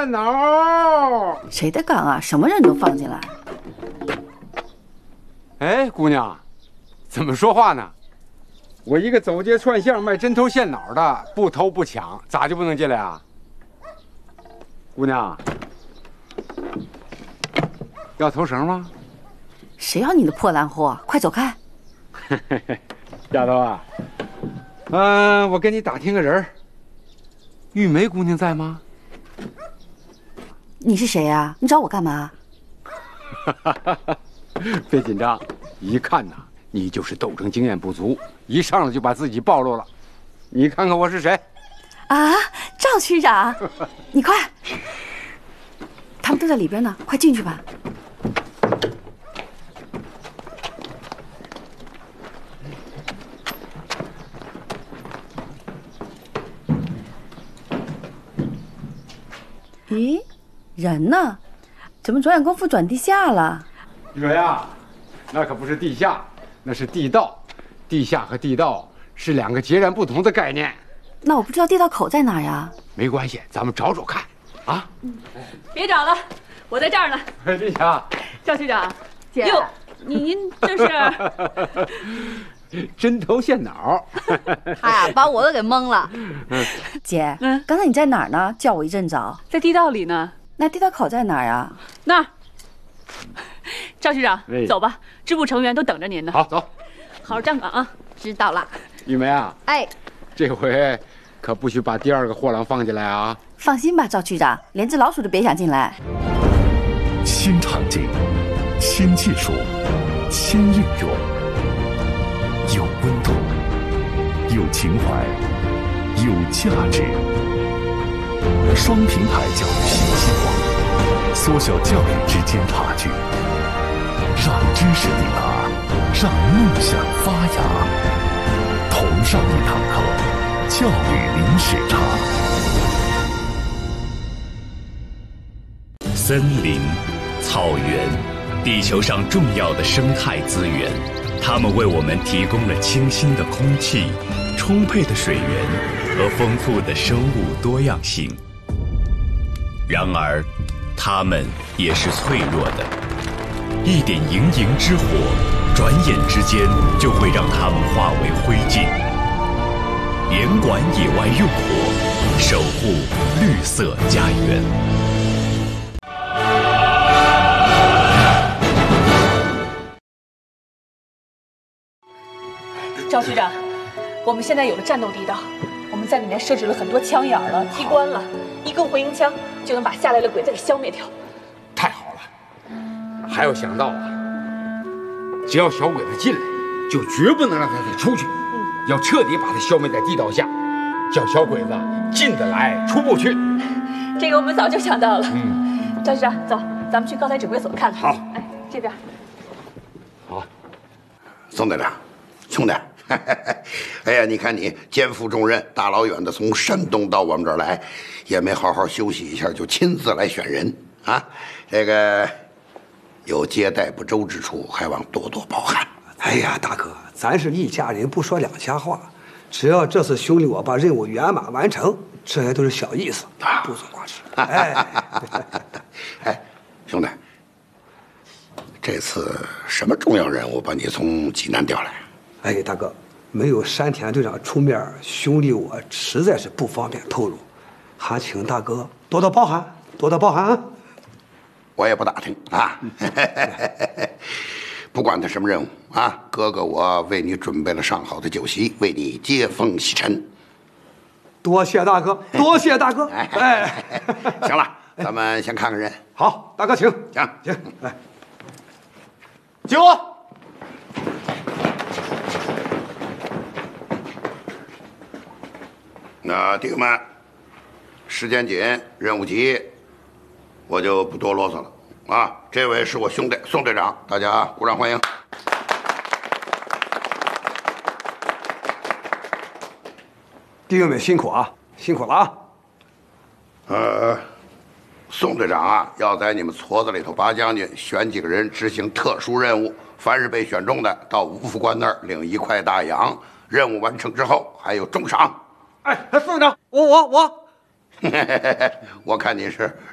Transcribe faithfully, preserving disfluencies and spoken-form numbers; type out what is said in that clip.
线脑。 谁的岗啊？什么人都放进来。 哎，姑娘，怎么说话呢？我一个走街串巷卖针头线脑的，不偷不抢，咋就不能进来啊？姑娘，要头绳吗？ 谁要你的破烂货？快走开！ 丫头啊，嗯、呃，我给你打听个人儿，玉梅姑娘在吗？ 你是谁呀、啊？你找我干嘛？ 别紧张，一看呐，你就是斗争经验不足，一上来就把自己暴露了。你看看我是谁？ 啊，赵区长，你快！他们都在里边呢，快进去吧。咦，人呢？怎么转眼功夫转地下了？ 玉梅啊，那可不是地下，那是地道。地下和地道是两个截然不同的概念。 那我不知道地道口在哪呀？ 没关系，咱们找找看啊。 嗯，别找了，我在这儿呢。 丽霞， 赵区长， 姐， 哟，您您这是针头线脑。 他呀，把我都给蒙了。 姐，嗯，刚才你在哪儿呢？叫我一阵早。 在地道里呢。 那地道口在哪儿啊？ 那儿。赵区长，走吧，支部成员都等着您呢。 好，走， 好好站岗啊。 知道了。 玉梅啊， 哎， 这回可不许把第二个货郎放进来啊！ 放心吧，赵区长，连只老鼠都别想进来。 新场景，新技术，新应用，有温度，有情怀，有价值。双平台教育新希望，缩小教育之间差距，让知识抵达，让梦想发芽。同上一堂课，教育零时差。 森林、草原，地球上重要的生态资源，它们为我们提供了清新的空气、充沛的水源和丰富的生物多样性。然而，它们也是脆弱的，一点营营之火，转眼之间就会让它们化为灰烬。严管野外用火，守护绿色家园。 赵区长，我们现在有了战斗地道，我们在里面设置了很多枪眼了、机关了，一根回音枪就能把下来的鬼子给消灭掉。 太好了！还要想到啊，只要小鬼子进来，就绝不能让他再出去，嗯、要彻底把他消灭在地道下，叫小鬼子进得来出不去。 这个我们早就想到了。 嗯， 赵区长，走，咱们去高台指挥所看看。 好， 哎，这边。 好， 宋队长，兄弟。哎呀，你看你肩负重任，大老远的从山东到我们这儿来，也没好好休息一下，就亲自来选人啊！这个有接待不周之处，还望多多包涵。 哎呀，大哥，咱是一家人，不说两家话。只要这次兄弟我把任务圆满完成，这些都是小意思，不足挂齿。哎， 哎，兄弟，这次什么重要任务把你从济南调来？ 哎，大哥，没有山田队长出面，兄弟我实在是不方便透露，还请大哥多多包涵，多多包涵啊！ 我也不打听啊，不管他什么任务啊，哥哥我为你准备了上好的酒席，为你接风洗尘。 多谢大哥，多谢大哥。哎， 哎行了，咱们先看看人。 好，大哥请， 行行，来， 请我。那弟兄们，时间紧，任务急，我就不多啰嗦了啊！这位是我兄弟宋队长，大家鼓掌欢迎。 弟兄们辛苦啊，辛苦了啊！ 呃，宋队长啊，要在你们矬子里头拔将军，选几个人执行特殊任务，凡是被选中的，到吴副官那儿领一块大洋。任务完成之后，还有重赏。 哎，宋队长，我我我， 我看你是